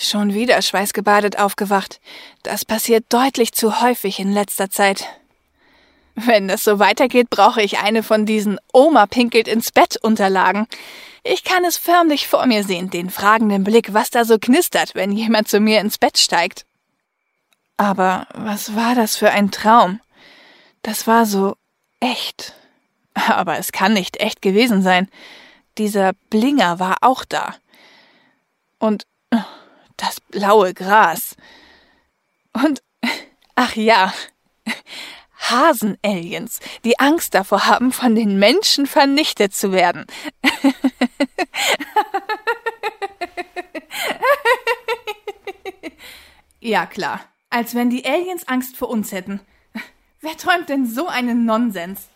Schon wieder schweißgebadet aufgewacht. Das passiert deutlich zu häufig in letzter Zeit. Wenn das so weitergeht, brauche ich eine von diesen Oma-pinkelt-ins-Bett-Unterlagen. Ich kann es förmlich vor mir sehen, den fragenden Blick, was da so knistert, wenn jemand zu mir ins Bett steigt. Aber was war das für ein Traum? Das war so echt. Aber es kann nicht echt gewesen sein. Dieser Blinger war auch da. Und das blaue Gras. Und, ach ja, Hasenaliens, die Angst davor haben, von den Menschen vernichtet zu werden. Ja klar, als wenn die Aliens Angst vor uns hätten. Wer träumt denn so einen Nonsens?